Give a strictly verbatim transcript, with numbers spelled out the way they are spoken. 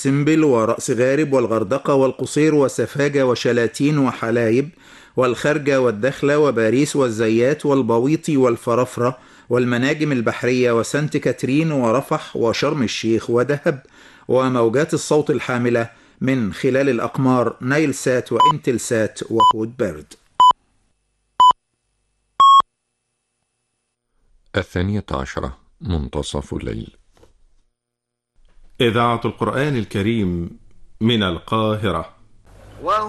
والسنبل ورأس غارب والغردقة والقصير وسفاجة وشلاتين وحلايب والخرجة والدخلة وباريس والزيات والبويطي والفرافرة والمناجم البحرية وسانت كاترين ورفح وشرم الشيخ ودهب، وموجات الصوت الحاملة من خلال الأقمار نايل سات وإنتل سات وهود بيرد. الثانية عشرة منتصف الليل. إذاعة القرآن الكريم من القاهرة.